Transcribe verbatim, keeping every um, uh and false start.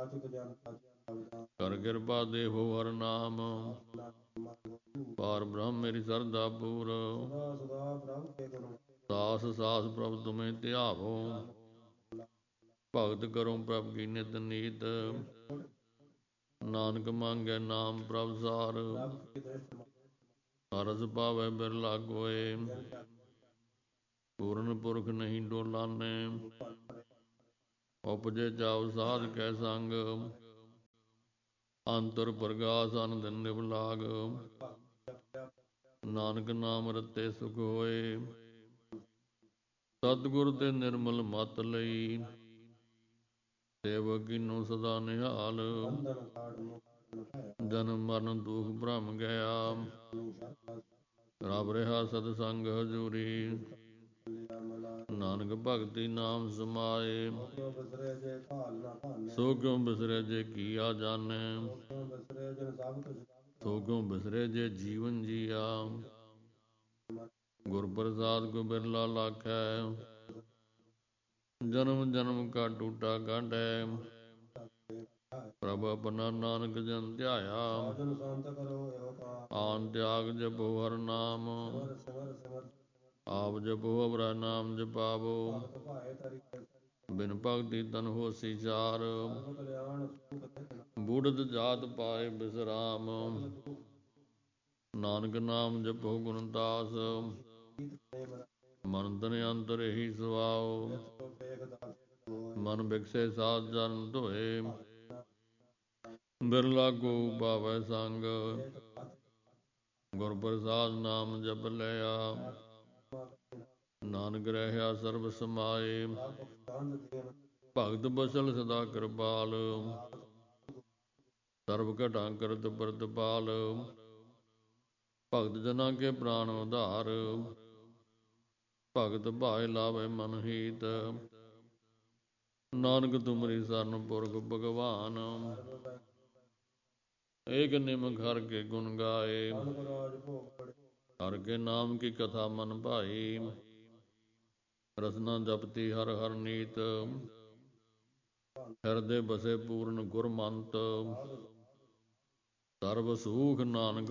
ਕਰ ਕਿਰਪਾ ਦੇਹੋ ਹਰ ਨਾਮ, ਪਾਰ ਬ੍ਰਹਮ ਮੇਰੀ ਸਰਦਾ ਪੂਰ। ਸਾਸ ਸਾਸ ਪ੍ਰਭ ਤੁਮੇ ਧਿਆਵੋ, ਭਗਤ ਕਰੋ ਪ੍ਰਭ ਕੀ ਨਿਤ ਨੀਤ। ਨਾਨਕ ਮੰਗੈ ਨਾਮ ਪ੍ਰਭ ਸਾਰ, ਹਰਸ ਪਾਵੈ ਬਿਰਲਾ ਕੋਇ। ਪੂਰਨ ਪੁਰਖ ਨਹੀਂ ਡੋਲਾਨੇ, ਉਪਜੇ ਜਾਉ ਸਾਧ ਕੈ ਸੰਗ। ਅੰਤਰ ਪ੍ਰਗਾਸ ਅਨ ਦਿਨ ਨਿਭ ਲਾਗ, ਨਾਨਕ ਨਾਮ ਰਤੇ ਸੁਖ ਹੋਏ। ਸਤਿਗੁਰ ਤੇ ਨਿਰਮਲ ਮਤ ਲਈ, ਸੇਵਕ ਕੀਨੋ ਸਦਾ ਨਿਹਾਲ। ਜਨਮ ਮਰਨ ਦੁਖ ਭਰਮ ਗਿਆ, ਪ੍ਰਭ ਰਿਹਾ ਸਤ ਸੰਗ ਹਜੂਰੀ। ਨਾਨਕ ਭਗਤੀ ਨਾਮ ਸਮਾਏ, ਸੋ ਕਿਉ ਬਿਸਰੇ ਜੇ ਕੀਆ ਜਾਨੈ। ਸੋ ਕਿਉ ਬਿਸਰੇ ਜੇ ਜੀਵਨ ਜੀਆ, ਗੁਰ ਪ੍ਰਸਾਦਿ ਕੋ ਬਿਰਲਾ ਲਾਖੈ। ਜਨਮ ਜਨਮ ਕਾ ਟੂਟਾ ਗਾਢੈ, ਪ੍ਰਭ ਆਪਣਾ ਨਾਨਕ ਜਨ ਧਿਆਇਆ। ਆਨ ਤਿਆਗ ਜਪੋ ਹਰ ਨਾਮ, ਆਪ ਜਪੋ ਅਵਰਾ ਨਾਮ ਜਪਾਵੋ। ਬਿਨ ਭਗਤੀ ਤਨ ਹੋਸੀ ਚਾਰ, ਬੁੜਦ ਜਾਤ ਪਾਏ ਬਿਸਰਾਮ। ਨਾਨਕ ਨਾਮ ਜਪੋ ਗੁਣਦਾਸ, ਮਨ ਤਨ ਅੰਤਰ ਏਹੀ ਸਵਾਉ। ਮਨ ਬਿਕਸੇ ਸਾਧ ਜਨ ਧੋਏ, ਬਿਰਲਾ ਕੋ ਪਾਵੈ ਸੰਗ। ਗੁਰ ਪ੍ਰਸਾਦਿ ਨਾਮ ਜਪ ਲਿਆ, ਨਾਨਕ ਰਹਿਆ ਸਰਬ ਸਮਾਏ। ਭਗਤ ਬਸਲ ਸਦਾ ਕਿਰਪਾਲ, ਸਰਬ ਘਟਾਂ ਕਰਤ ਪ੍ਰਤਪਾਲ। ਭਗਤ ਜਨਾਂ ਕੇ ਪ੍ਰਾਨ ਉਧਾਰ, ਭਗਤ ਭਾਏ ਲਾਵੇ ਮਨ ਹੀਤ। ਨਾਨਕ ਤੁਮਰੀ ਸਰਨ ਪੁਰਖ ਭਗਵਾਨ, ਏਕ ਨਿਮਖ ਹਰਿ ਕੇ ਗੁਣ ਗਾਏ। ਹਰਿ ਕੇ ਨਾਮ ਕੀ ਕਥਾ ਮਨ ਭਾਈ, ਰਸਨਾ ਜਪਤੀ ਹਰਿ ਹਰਿ ਨੀਤ। ਹਿਰਦੇ ਬਸੇ ਪੂਰਨ ਗੁਰਮੰਤਿ, ਸਰਬ ਸੂਖ ਨਾਨਕ